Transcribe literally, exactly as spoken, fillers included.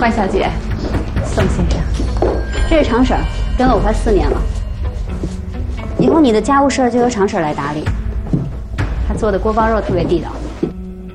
万小姐，宋先生， 这是常婶，跟了我快四年了。以后你的家务事儿就由常婶来打理。她做的锅包肉特别地道。